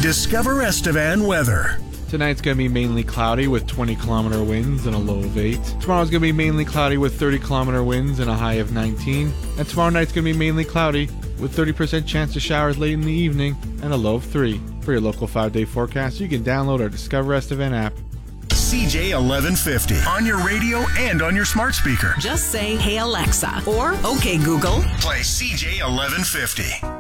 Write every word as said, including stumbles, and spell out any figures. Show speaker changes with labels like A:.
A: Discover Estevan weather.
B: Tonight's going to be mainly cloudy with twenty kilometer winds and a low of eight. Tomorrow's going to be mainly cloudy with thirty kilometer winds and a high of nineteen. And tomorrow night's going to be mainly cloudy with thirty percent chance of showers late in the evening and a low of three. For your local five-day forecast, you can download our Discover Estevan app.
A: C J eleven fifty on your radio and on your smart speaker.
C: Just say, "Hey Alexa," or "Okay Google."
A: Play C J eleven fifty.